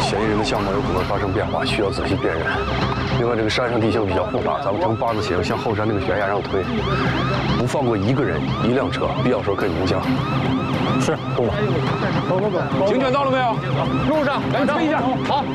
嫌疑人的相貌有可能发生变化，需要仔细辨认。另外，这个山上地形比较复杂，咱们呈八字形向后山那个悬崖上推，不放过一个人、一辆车，必要时候可以鸣枪。 是，东子。 警犬到了没有？ 路上，咱们推一下。好。